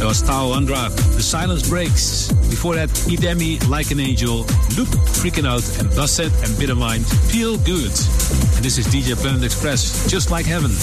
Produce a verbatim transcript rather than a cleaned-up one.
That was Tao Andra, The Silence Breaks. Before that, Idemi, Like an Angel, Loop, Freaking Out, and Basset and Bittermind, Feel Good. And this is D J Planet Express, Just Like Heaven.